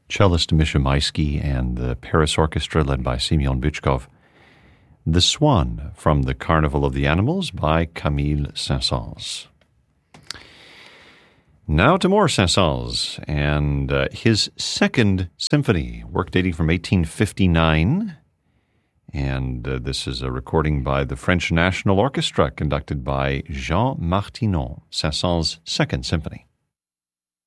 cellist Misha Maisky and the Paris Orchestra led by Semyon Bychkov. The Swan from the Carnival of the Animals by Camille Saint-Saëns. Now to more Saint-Saëns and his second symphony, work dating from 1859. And this is a recording by the French National Orchestra conducted by Jean Martinon, Saint-Saëns' Second Symphony.